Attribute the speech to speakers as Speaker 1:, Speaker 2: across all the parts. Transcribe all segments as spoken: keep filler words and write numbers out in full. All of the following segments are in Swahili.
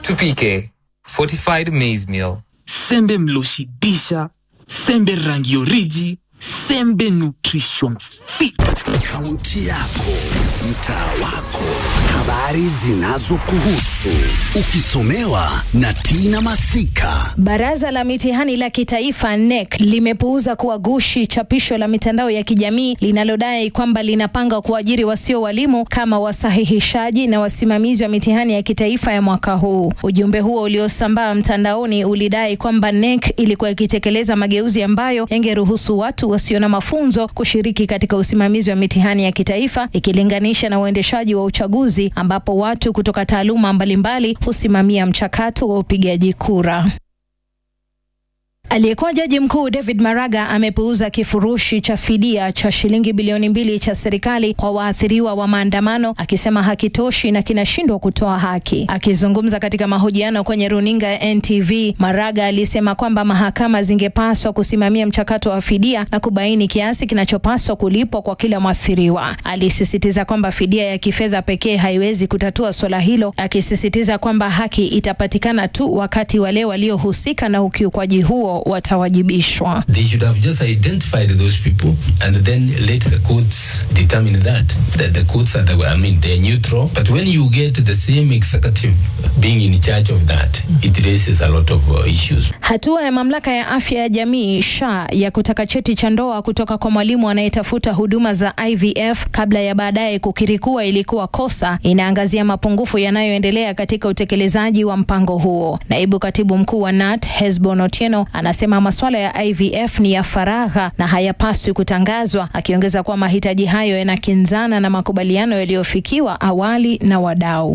Speaker 1: Tupike fortified maize meal.
Speaker 2: Sembe mloshibisha, sembe rangi origi, sembe nutrition fit.
Speaker 3: Kaunti yako, mtaa wako, habari zinazokuhusu, ukisomewa na Tina Masika.
Speaker 4: Baraza la mitihani la kitaifa N E C limepuuza kuwagushi chapisho la mitandao ya kijamii linalodai kwamba linapanga kuajiri wasio walimu kama wasahihishaji na wasimamizi wa mitihani ya kitaifa ya mwaka huu. Ujumbe huo uliosambaa mtandaoni ulidai kwamba N E C ilikuwa ikitekeleza mageuzi ambayo yangeruhusu watu wasio na mafunzo kushiriki katika usimamizi wa mitihani ya kitaifa, ikilinganisha na uendeshaji wa uchaguzi ambapo watu kutoka taaluma mbalimbali husimamia mchakato wa upigaji kura. Aliyekuwa jaji mkuu David Maraga amepuuza kifurushi cha fidia cha shilingi bilioni mbili cha serikali kwa waathiriwa wa maandamano, akisema hakitoshi na kinashindwa kutoa haki. Akizungumza katika mahojiano kwenye runinga ya N T V, Maraga alisema kwamba mahakama zingepaswa kusimamia mchakato wa fidia na kubaini kiasi kinachopaswa kulipwa kwa kila mwathiriwa. Alisisitiza kwamba fidia ya kifedha pekee haiwezi kutatua swala hilo, akisisitiza kwamba haki itapatikana tu wakati wale waliohusika na ukiukwaji huo watawajibishwa.
Speaker 5: They should have just identified those people and then let the courts determine that. That the courts are, the, I mean, they're neutral. But when you get the same executive being in charge of that, it raises a lot of uh, issues.
Speaker 4: Hatua ya mamlaka ya afya ya jamii S H A ya kutaka cheti cha ndoa kutoka kwa mwalimu anayetafuta huduma za I V F kabla ya baadaye kukiri kuwa ilikuwa kosa inaangazia mapungufu yanayoendelea katika utekelezaji wa mpango huo. Naibu katibu mkuu wa N A T Hesbon Otieno anasema masuala ya I V F ni ya faragha na hayapaswi kutangazwa, akiongeza kuwa mahitaji hayo yanakinzana na makubaliano yaliyofikiwa awali na wadau.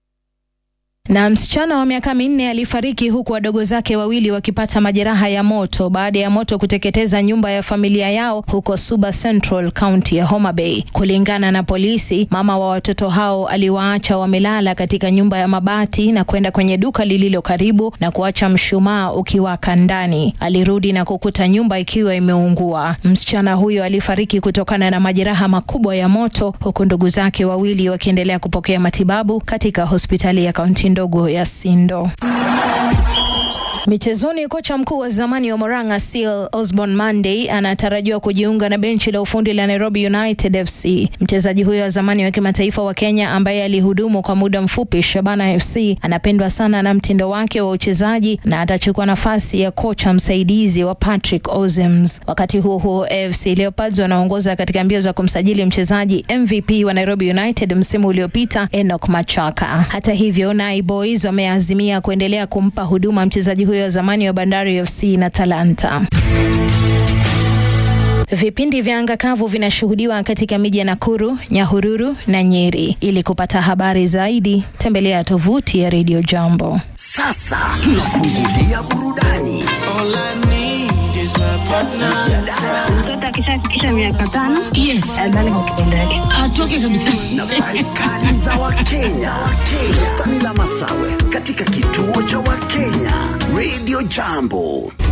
Speaker 4: Na msichana wa miaka minne alifariki huku wadogo zake wawili wakipata majeraha ya moto baada ya moto kuteketeza nyumba ya familia yao huko Suba Central, County ya Homa Bay. Kulingana na polisi, mama wa watoto hao aliwaacha wamelala katika nyumba ya mabati na kwenda kwenye duka lililo karibu na kuacha mshumaa ukiwaka ndani. Alirudi na kukuta nyumba ikiwa imeungua. Msichana huyo alifariki kutokana na majeraha makubwa ya moto, huku ndugu zake wawili wakiendelea kupokea matibabu katika hospitali ya kaunti ndogo ya Sindo. Michezoni, kocha mkuu wa zamani wa Moranga Seal Osborne Monday anatarajiwa kujiunga na benchi la ufundi la Nairobi United F C. Mchezaji huyo wa zamani wa kimataifa wa Kenya ambaye alihudumu kwa muda mfupi Shabana F C anapendwa sana na mtindo wake wa uchezaji na atachukua nafasi ya kocha msaidizi wa Patrick Ozims. Wakati huo huo, F C Leopards wanaongoza katika mbio za kumsajili mchezaji M V P wa Nairobi United msimu uliopita Enoch Machaka. Hata hivyo, Nai Boys wameazimia kuendelea kumpa huduma mchezaji huyo wa zamani wa Bandari F C na Talanta. Vipindi vya anga kavu vinashuhudiwa katika miji ya Nakuru, Nyahururu na Nyeri. Ili kupata habari zaidi, tembelea tovuti ya Radio Jambo.
Speaker 3: Sasa tunafungulia burudani.
Speaker 6: All I need is my partner.
Speaker 7: Mtoto akishafikisha miaka tano,
Speaker 4: yes,
Speaker 7: adhani kwa kipindi yake
Speaker 4: atoke kabisa.
Speaker 3: Na kali za Wakenya. Wakenya Tanila Masawe katika kituo cha Wakenya Radio Jambo.